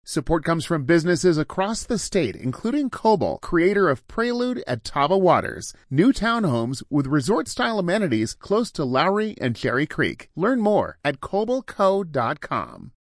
Support comes from businesses across the state, including Coble, creator of Prelude at Tava Waters, new townhomes with resort-style amenities close to Lowry and Cherry Creek. Learn more at cobleco.com.